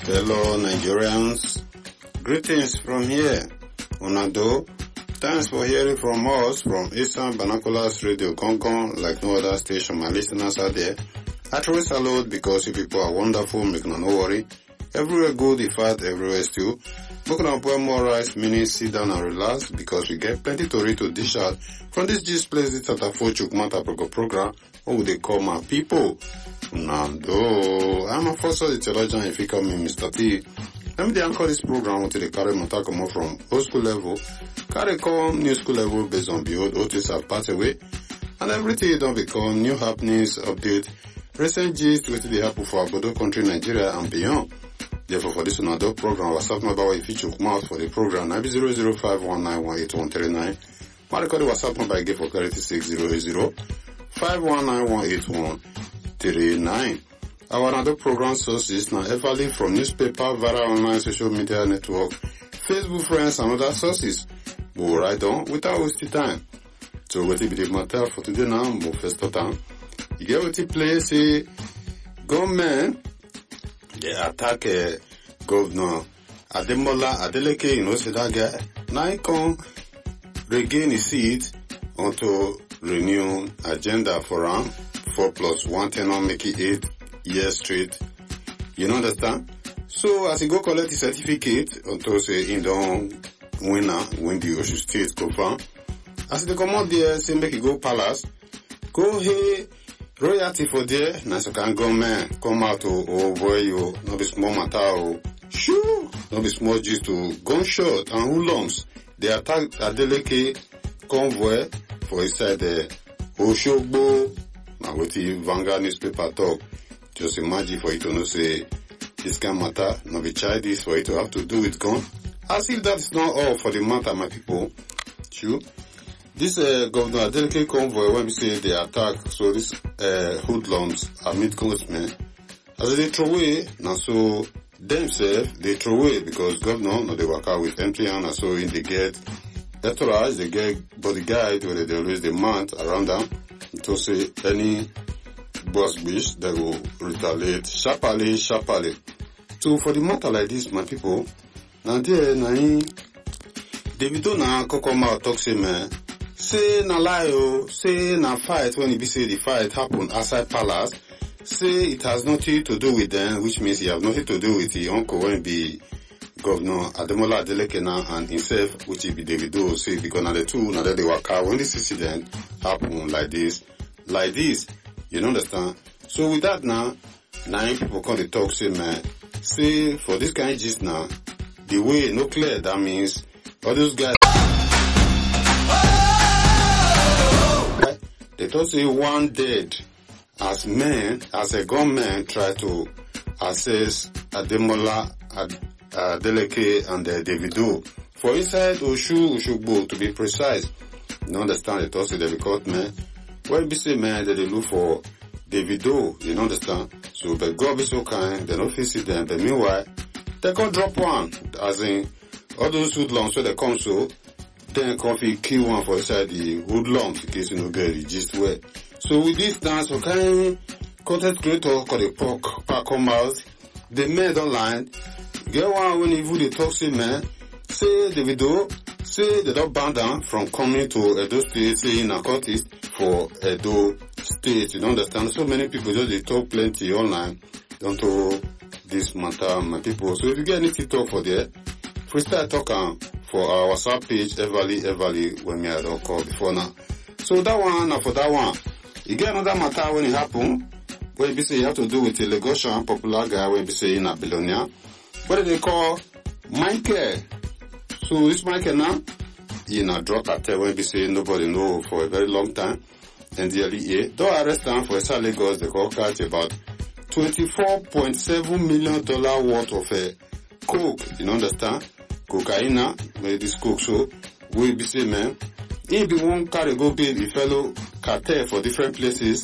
Fellow Nigerians, greetings from here. Unado, thanks for hearing from us from Eastern Binoculars Radio Gong like no other station. My listeners are there. I truly salute because you people are wonderful, make no worry. Everywhere good, in fact, everywhere still. Book on boil more rice, meaning sit down and relax because we get plenty to read to dish out from this G's place, this Tatafo Chukmata program, what would they call my people? Nando, I'm a first of the theologian if you call me Mr. T. Let me anchor this program until they carry Matakomo from old school level, carry come new school level based on the old Otis have passed away, and everything don't become new happenings, update, recent gist, what they happen for our Bodo country, Nigeria and beyond. Therefore, for this another program, WhatsApp number if you choke mouth for the program, 9005191839. My record WhatsApp number I give for clarity 6080-519-18139. Our another program sources now everly from newspaper, via online social media network, Facebook friends and other sources. We'll write on without wasting time. So what will be the matter for today now? We'll first time. You get what to play, say, government, they attack Governor Ademola Adeleke, you know, say that guy. Now he come regain his seat onto renew agenda for him. 4+1 tenure make it 8 years straight. You know understand? So as he go collect his certificate until say he don't win the Osun State go from. As they come out there, say make he go palace, go hey royalty for there. Now so can government come out oh boy you no be small matter oh. Sure, no be small gist to gunshot and hoodlums. They attack Adeleke convoy for inside the Oshogbo. Now what the Vanguard newspaper talk. Just imagine for you to know say this kind of matter, no be childish for you to have to do with gun. As if that is not all for the matter, my people. Sure. This Governor Adeleke convoy, when we say they attack, so this hoodlums are mid-congressmen. As they throw away, now so themselves, they throw away because governor, no, they work out with empty hand, and so in they get entourage, they get bodyguard where they always demand around them to say any boss bitch, they will retaliate sharply. So for the matter like this, my people, now there, Davido na kokoma talk say man, say na lie oh, say na fight when he be say the fight happened outside palace. Say it has nothing to do with them, which means he have nothing to do with the uncle when be Governor Ademola Adeleke and himself, which he be Davido. Say because now the two, now that they work out when this incident happen like this, you understand? So with that now, 9 people come to talk say man, say for this kind of gist now, the way no clear, that means all those guys, they thought say one dead. As a gunman try to assess Ademola Adeleke and Davido. For inside Oshogbo, to be precise, you understand, they thought say they be caught man. When be say man, they look for Davido, you understand? So, but God be so kind, they don't see them, but meanwhile, they can drop one, as in, all those hoodlums, so they come so, then coffee kill one for inside the hoodlums, in case you know get the gist where. So with this now, so kind content creator called the park come out, the men online, get one when even the toxic man, say Davido, say they don't ban down from coming to Edo State, say in a contest for Edo State, you understand? So many people just they talk plenty online, don't know this matter, my people. So if you get any TikTok for there, freestyle talk for our WhatsApp page, Everly, when me I don't call before now. So that one, now for that one, you get another matter when it happen, when you say you have to do with a Lagosian popular guy, when you say in a billionaire, what do they call Michael? So this Michael now, he now drop at when you say nobody know for a very long time, and the early though arrest him for South Lagos, they call catch about $24.7 million worth of coke, you understand? Cocaine, where this coke, so we be say man, he be one carry go build a fellow cartel for different places,